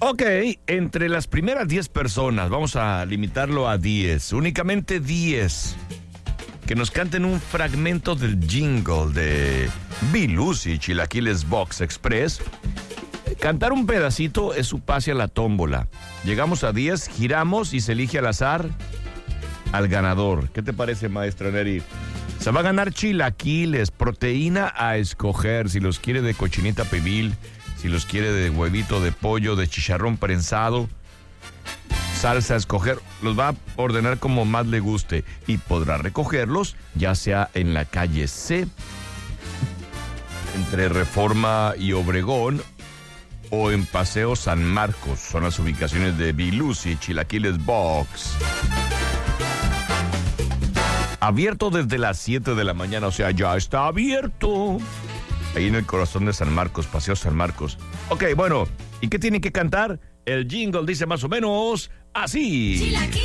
Ok, entre las primeras 10 personas, vamos a limitarlo a 10, únicamente 10, que nos canten un fragmento del jingle de Bilus y Chilaquiles Box Express. Cantar un pedacito es su pase a la tómbola. Llegamos a 10, giramos y se elige al azar al ganador. ¿Qué te parece, maestra Neri? Se va a ganar chilaquiles, proteína a escoger, si los quiere de cochinita pibil, si los quiere de huevito de pollo, de chicharrón prensado, salsa a escoger, los va a ordenar como más le guste y podrá recogerlos ya sea en la calle C, entre Reforma y Obregón, o en Paseo San Marcos. Son las ubicaciones de Bilus y Chilaquiles Box. Abierto desde las 7 de la mañana, o sea, ya está abierto. Ahí en el corazón de San Marcos, Paseo San Marcos. Ok, bueno, ¿y qué tienen que cantar? El jingle dice más o menos así.